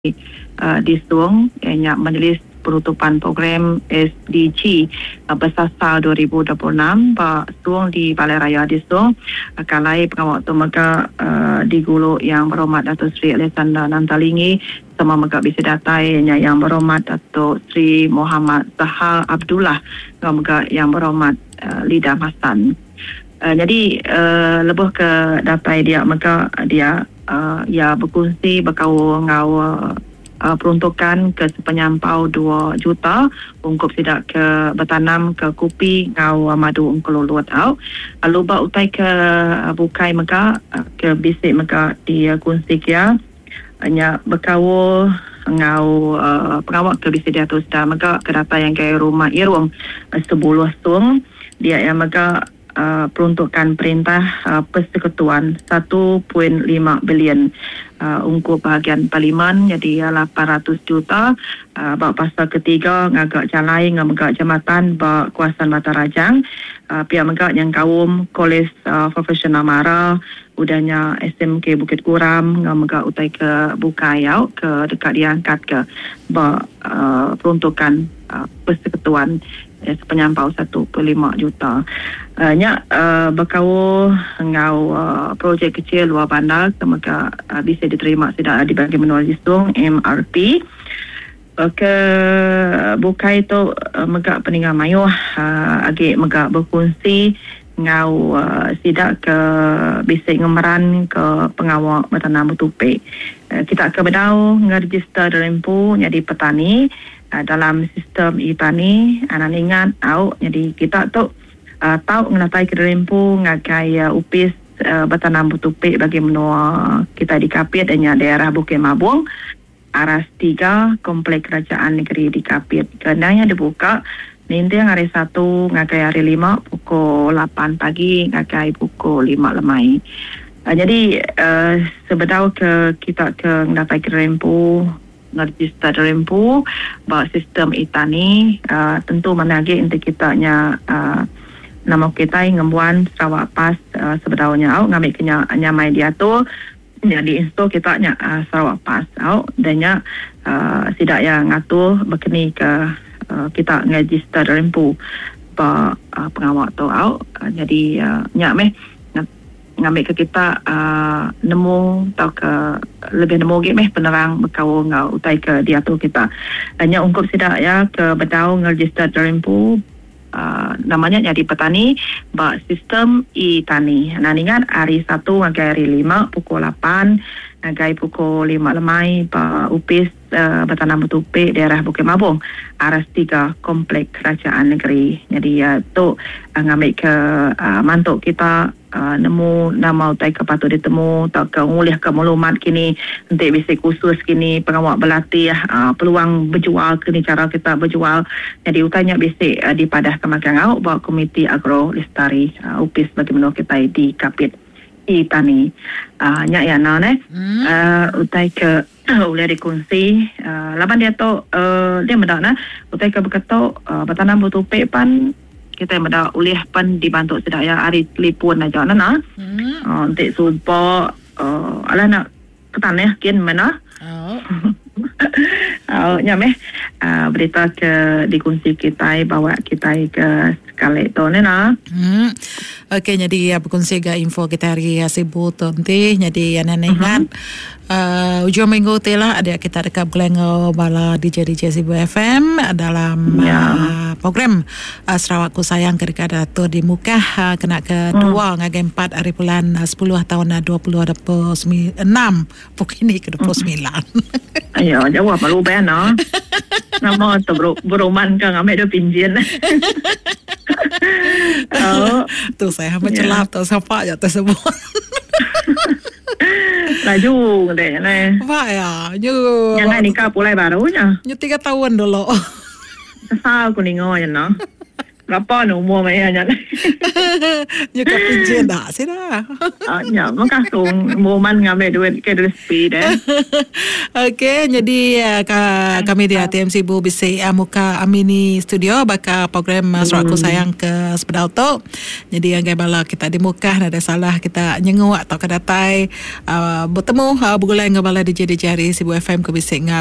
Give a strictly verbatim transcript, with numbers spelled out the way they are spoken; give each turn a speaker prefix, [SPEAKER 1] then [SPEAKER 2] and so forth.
[SPEAKER 1] uh, di Stung ianya menulis penutupan program S D G uh, bersasar dua ribu dua puluh enam Pak Stung di Balai Raya di Stung uh, kalai pengawal tu maka uh, di Gulu yang berhormat Datuk Seri Alexander Nantalingi sama maka bisa datai yang berhormat Datuk Seri Muhammad Zahar Abdullah sama maka yang berhormat uh, Lida Hasan. Uh, jadi uh, lebih ke datai dia maka dia uh, ya berkongsi berkau ngau uh, peruntukan ke sepenyampau dua juta ungkup sidak ke bertanam ke kopi ngau madu ungkululut au lalu ba utai ke uh, bukai maka uh, ke bisik maka dia kongsi kia hanya berkau ngau uh, pengawak ke bisik dia tu sudah maka ke data yang ke rumah irung uh, sepuluh sung dia yang maka Uh, peruntukan perintah uh, persekutuan satu perpuluhan lima bilion uh, ungkup bahagian parlimen jadi uh, lapan ratus juta uh, bak pasal ketiga ngagak jalai ngamagak jambatan bak kuasan Batarajang uh, pihak megak yang kaum kolej uh, profesional Mara udahnya S M K Bukit Kuram ngamagak utai ke Bukayau ke dekat diangkat ke bak uh, peruntukan uh, persekutuan eh, sepenyampau satu perpuluhan lima juta. Uh, nya uh, berkau ngau uh, projek kecil luar bandar maka uh, bisa diterima tidak dibagi menua listung M R P uh, ke bukai itu uh, megak peninggal mayu uh, agi megak berfungsi ngau uh, sidak ke bisa ngemeran ke pengawal bertanam betupe uh, kita ke bedau ngeregister rempu jadi petani uh, dalam sistem e-tani anak ingat au jadi kita tu Uh, tahu mengenai kerempu ngakai uh, upis uh, bertanam betupe bagi menua kita di Kapit dan daerah Bukit Mabung aras tiga komplek kerajaan negeri di Kapit kendangnya dibuka nanti hari satu ngakai hari lima pukul lapan pagi ngakai pukul lima lemai uh, jadi uh, sebedau ke kita ke mengenai kerempu register rempu bahawa sistem e-tani uh, tentu menagih untuk kitanya uh, nama kita ngembuan Sarawak Pas uh, sebenarnya au ngambil kenya nyamai dia tu jadi install kita nya uh, Sarawak Pas au dan nya uh, sidak yang ngatur berkini ke uh, kita register rempu ba uh, pengawal tu au uh, jadi uh, nya meh ngambil ke kita uh, nemu atau ke lebih nemu gitu meh penerang berkau ngau utai ke dia tu kita hanya ungkup sidak ya ke bedau register rempu Uh, namanya jadi petani bak sistem e-tani. Nah ingat hari satu ngagai hari lima pukul lapan ngagai pukul lima lemai bak upis uh, bertanam betupe daerah Bukit Mabung aras tiga komplek kerajaan negeri. Jadi ya uh, tu uh, ngambil ke uh, mantuk kita uh, nemu nama utai ke patut ditemu tak ke ngulih ke maklumat kini nanti bisa khusus kini pengawal berlatih uh, peluang berjual kini cara kita berjual jadi utanya bisa uh, dipadah ke makangau bawa komiti agro lestari uh, upis bagi menua kita di Kapit e-tani uh, nyak ya na ne hmm. uh, utai ke boleh dikongsi uh, laban dia tu uh, dia mendak na utai ke berkata uh, bertanam betupe pan kita yang ada oleh pan dibantu sedaya hari telefon aja nana hmm. uh, untuk supaya uh, ala nak ketan ya kian mana oh oh nyameh uh, berita ke dikongsi kita bawa kita ke sekali tu nana hmm.
[SPEAKER 2] Okey, jadi ya berkongsi ga info kita hari sibuk tu nanti jadi yang ingat uh, ujung minggu tu lah ada kita dekat Glengo bala D J D J Sibuk F M dalam ya. uh, program uh, Sarawak Ku Sayang ketika Dato' di muka uh, kena kedua hmm. ngagai empat hari bulan uh, sepuluh tahun dua puluh enam pukul ini ke dua puluh sembilan.
[SPEAKER 1] Ayo jawab malu ben no. Nama tu bro beroman kan ambil dia pinjin.
[SPEAKER 2] Oh, tu saya mencelap tu siapa aja tersebut.
[SPEAKER 1] Laju deh ni.
[SPEAKER 2] Apa ya? Nyu.
[SPEAKER 1] Yang nikah pulai barunya.
[SPEAKER 2] Nyu tiga tahun dulu.
[SPEAKER 1] Sasa aku ningo ya no. berapa ni umur mainnya.
[SPEAKER 2] Juga pinjam dah sih dah.
[SPEAKER 1] Ah, ya, makasih momen ngambil duit ke duit speed eh.
[SPEAKER 2] Okey, jadi uh, ka, kami di A T M Sibu bisi uh, muka Amini Studio baka program uh, Surat Aku Sayang ke sepeda auto. Jadi yang bala kita di muka ada salah kita nyengu atau kedatai uh, bertemu uh, bergulai dengan bala D J D J hari Sibu F M ke bisi